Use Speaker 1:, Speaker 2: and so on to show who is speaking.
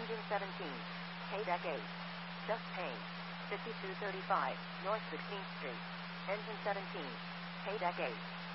Speaker 1: Engine 17. KDEC 8. Just Payne. 5235, North 16th Street. Engine 17. KDEC 8.